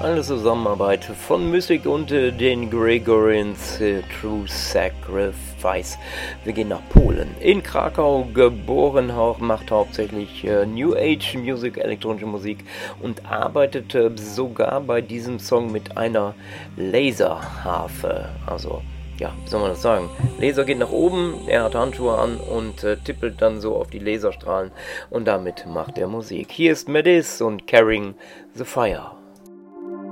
eine Zusammenarbeit von Mystic und den Gregorians True Sacrifice. Wir gehen nach Polen. In Krakau geboren, macht hauptsächlich New Age Music, elektronische Musik und arbeitet sogar bei diesem Song mit einer Laserharfe. Also, ja, wie soll man das sagen? Laser geht nach oben, er hat Handschuhe an und tippelt dann so auf die Laserstrahlen und damit macht er Musik. Hier ist Medis und Carrying the Fire.